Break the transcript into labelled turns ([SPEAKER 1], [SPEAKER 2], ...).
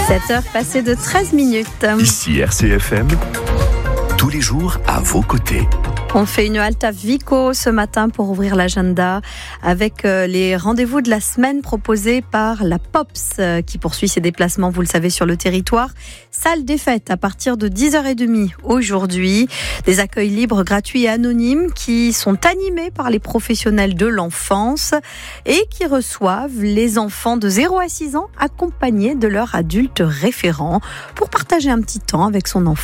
[SPEAKER 1] 7h passées de 13 minutes.
[SPEAKER 2] Ici RCFM, tous les jours à vos côtés.
[SPEAKER 1] On fait une halte à Vico ce matin pour ouvrir l'agenda avec les rendez-vous de la semaine proposés par la POPS qui poursuit ses déplacements, vous le savez, sur le territoire. Salle des fêtes à partir de 10h30 aujourd'hui. Des accueils libres, gratuits et anonymes qui sont animés par les professionnels de l'enfance et qui reçoivent les enfants de 0 à 6 ans accompagnés de leur adulte référent pour partager un petit temps avec son enfant.